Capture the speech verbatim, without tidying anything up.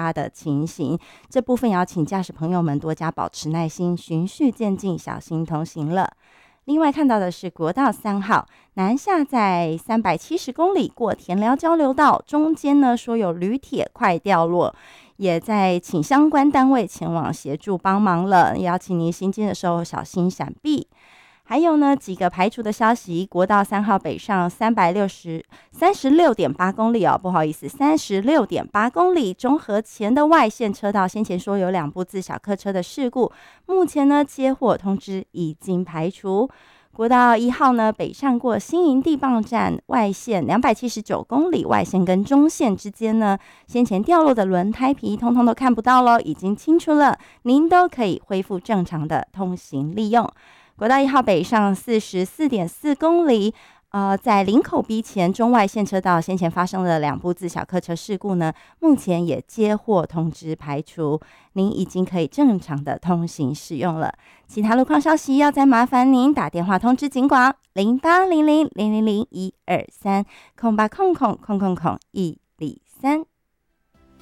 发的情形，这部分也要请驾驶朋友们多加保持耐心，循序渐进，小心同行了。另外看到的是国道三号南下在三百七十公里过田寮交流道，中间呢说有铝铁快掉落，也在请相关单位前往协助帮忙了，也要请您行进的时候小心闪避。还有呢几个排除的消息，国道三号北上三百六十三十六点八公里哦，不好意思，三十六点八公里，中和前的外线车道，先前说有两部自小客车的事故，目前呢接获通知已经排除。国道一号呢北上过新营地磅站外线两百七十九公里，外线跟中线之间呢，先前掉落的轮胎皮通通都看不到咯，已经清除了，您都可以恢复正常的通行利用。国道一号北上四十四点四公里，呃，在林口 B 前中外线车道先前发生了两部自小客车事故呢，目前也接获通知排除，您已经可以正常的通行使用了。其他路况消息要再麻烦您打电话通知警广零八零零零零零一二三空八空空空空空一零三。